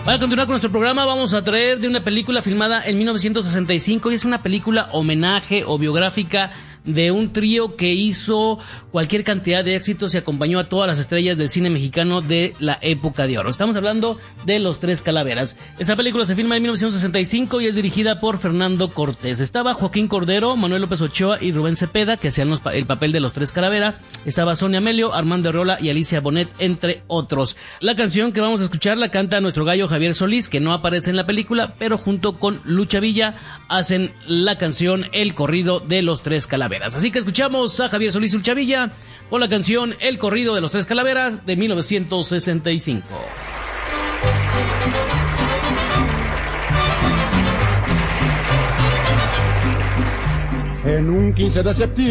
Para continuar con nuestro programa, vamos a traer de una película filmada en 1965 y es una película homenaje o biográfica de un trío que hizo cualquier cantidad de éxitos y acompañó a todas las estrellas del cine mexicano de la época de oro. Estamos hablando de Los Tres Calaveras. Esta película se filma en 1965 y es dirigida por Fernando Cortés. Estaba Joaquín Cordero, Manuel López Ochoa y Rubén Cepeda, que hacían el papel de Los Tres Calaveras. Estaba Sonia Amelio, Armando Arreola y Alicia Bonet, entre otros. La canción que vamos a escuchar la canta nuestro gallo Javier Solís, que no aparece en la película, pero junto con Lucha Villa hacen la canción El Corrido de Los Tres Calaveras. Así que escuchamos a Javier Solís y Lucha Villa con la canción El Corrido de Los Tres Calaveras de 1965. En un 15 de septiembre